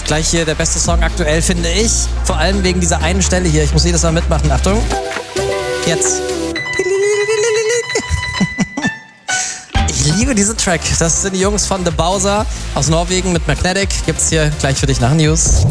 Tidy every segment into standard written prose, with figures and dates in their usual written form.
Gleich hier der beste Song aktuell, finde ich. Vor allem wegen dieser einen Stelle hier. Ich muss jedes Mal mitmachen. Achtung. Jetzt. Ich liebe diesen Track. Das sind die Jungs von The Bowser aus Norwegen mit Magnetic. Gibt's hier gleich für dich nach News.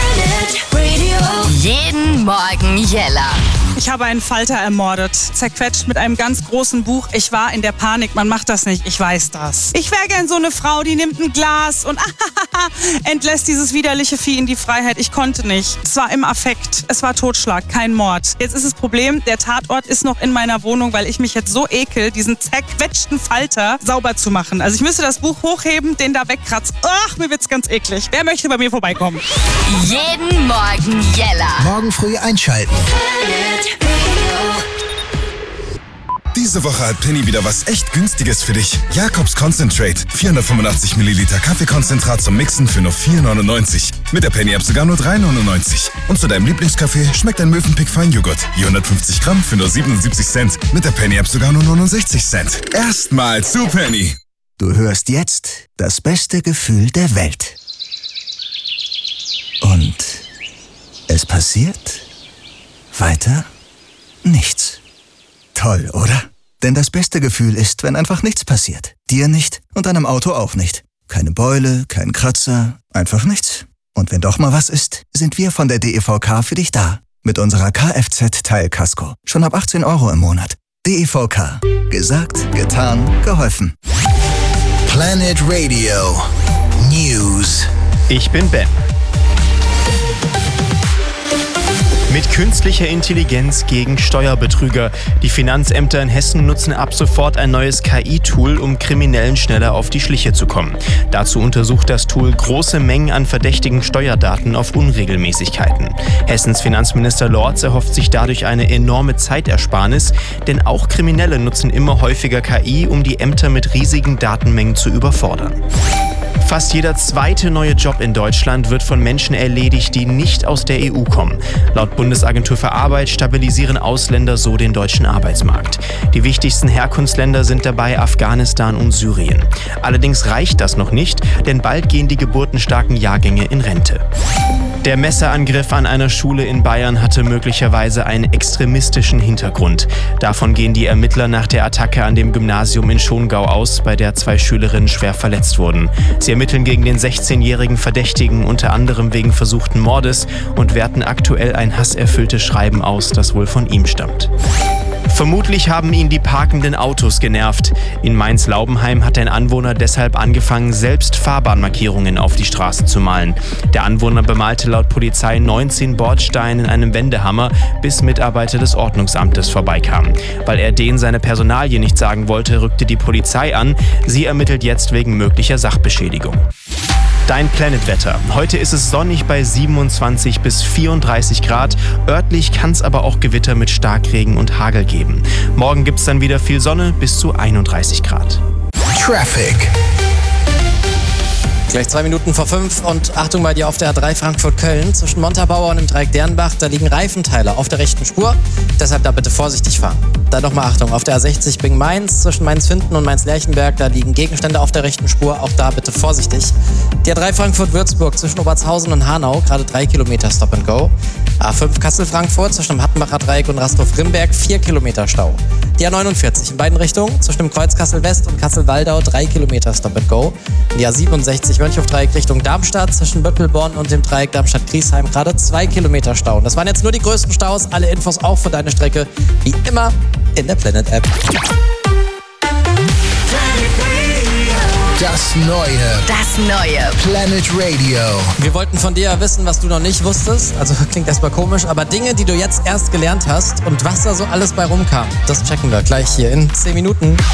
Jeden Morgen Jella. Ich habe einen Falter ermordet, zerquetscht mit einem ganz großen Buch. Ich war in der Panik, man macht das nicht, ich weiß das. Ich wäre gern so eine Frau, die nimmt ein Glas und entlässt dieses widerliche Vieh in die Freiheit. Ich konnte nicht. Es war im Affekt. Es war Totschlag, kein Mord. Jetzt ist das Problem, der Tatort ist noch in meiner Wohnung, weil ich mich jetzt so ekel, diesen zerquetschten Falter sauber zu machen. Also ich müsste das Buch hochheben, den da wegkratzen. Ach, mir wird's ganz eklig. Wer möchte bei mir vorbeikommen? Jeden Morgen Jella. Morgen früh einschalten. Diese Woche hat Penny wieder was echt Günstiges für dich. Jacobs Concentrate. 485 Milliliter Kaffeekonzentrat zum Mixen für nur 4,99. Mit der Penny-App sogar nur 3,99. Und zu deinem Lieblingskaffee schmeckt ein Mövenpick Feinjoghurt. Je 150 Gramm für nur 77 Cent. Mit der Penny-App sogar nur 69 Cent. Erstmal zu Penny. Du hörst jetzt das beste Gefühl der Welt. Und es passiert weiter nichts. Toll, oder? Denn das beste Gefühl ist, wenn einfach nichts passiert. Dir nicht und deinem Auto auch nicht. Keine Beule, kein Kratzer, einfach nichts. Und wenn doch mal was ist, sind wir von der DEVK für dich da. Mit unserer Kfz-Teilkasko. Schon ab 18 € im Monat. DEVK. Gesagt, getan, geholfen. Planet Radio News. Ich bin Ben. Mit künstlicher Intelligenz gegen Steuerbetrüger. Die Finanzämter in Hessen nutzen ab sofort ein neues KI-Tool, um Kriminellen schneller auf die Schliche zu kommen. Dazu untersucht das Tool große Mengen an verdächtigen Steuerdaten auf Unregelmäßigkeiten. Hessens Finanzminister Lorz erhofft sich dadurch eine enorme Zeitersparnis, denn auch Kriminelle nutzen immer häufiger KI, um die Ämter mit riesigen Datenmengen zu überfordern. Fast jeder zweite neue Job in Deutschland wird von Menschen erledigt, die nicht aus der EU kommen. Laut Bundesagentur für Arbeit stabilisieren Ausländer so den deutschen Arbeitsmarkt. Die wichtigsten Herkunftsländer sind dabei Afghanistan und Syrien. Allerdings reicht das noch nicht, denn bald gehen die geburtenstarken Jahrgänge in Rente. Der Messerangriff an einer Schule in Bayern hatte möglicherweise einen extremistischen Hintergrund. Davon gehen die Ermittler nach der Attacke an dem Gymnasium in Schongau aus, bei der 2 Schülerinnen schwer verletzt wurden. Sie ermitteln gegen den 16-jährigen Verdächtigen unter anderem wegen versuchten Mordes und werten aktuell ein hasserfülltes Schreiben aus, das wohl von ihm stammt. Vermutlich haben ihn die parkenden Autos genervt. In Mainz-Laubenheim hat ein Anwohner deshalb angefangen, selbst Fahrbahnmarkierungen auf die Straße zu malen. Der Anwohner bemalte laut Polizei 19 Bordsteine in einem Wendehammer, bis Mitarbeiter des Ordnungsamtes vorbeikamen. Weil er denen seine Personalie nicht sagen wollte, rückte die Polizei an. Sie ermittelt jetzt wegen möglicher Sachbeschädigung. Dein Planet-Wetter. Heute ist es sonnig bei 27 bis 34 Grad. Örtlich kann es aber auch Gewitter mit Starkregen und Hagel geben. Morgen gibt es dann wieder viel Sonne bis zu 31 Grad. Traffic. Gleich 2 Minuten vor 5 und Achtung bei dir auf der A3 Frankfurt-Köln. Zwischen Montabaur und dem Dreieck Dernbach, da liegen Reifenteile auf der rechten Spur. Deshalb da bitte vorsichtig fahren. Dann nochmal Achtung, auf der A60 Bing-Mainz, zwischen Mainz-Finden und Mainz-Lerchenberg, da liegen Gegenstände auf der rechten Spur. Auch da bitte vorsichtig. Die A3 Frankfurt-Würzburg zwischen Obertshausen und Hanau, gerade 3 Kilometer Stop and Go. A5 Kassel-Frankfurt zwischen dem Hattenbacher Dreieck und Rastorf-Grimberg, 4 Kilometer Stau. Die A49 in beiden Richtungen, zwischen dem Kreuz Kassel-West und Kassel-Waldau, 3 Kilometer Stop and Go. Die A67 Mönchhof-Dreieck Richtung Darmstadt, zwischen Böttelborn und dem Dreieck Darmstadt-Griesheim, gerade 2 Kilometer Stau. Und das waren jetzt nur die größten Staus. Alle Infos auch für deine Strecke, wie immer, in der Planet App. Das neue Planet Radio. Wir wollten von dir wissen, was du noch nicht wusstest. Also klingt erstmal komisch, aber Dinge, die du jetzt erst gelernt hast und was da so alles bei rumkam, das checken wir gleich hier in 10 Minuten.